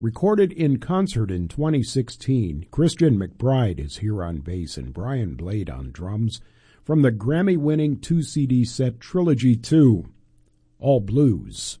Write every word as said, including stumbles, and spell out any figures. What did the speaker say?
Recorded in concert in twenty sixteen, Christian McBride is here on bass and Brian Blade on drums from the Grammy-winning two C D set Trilogy two, All Blues.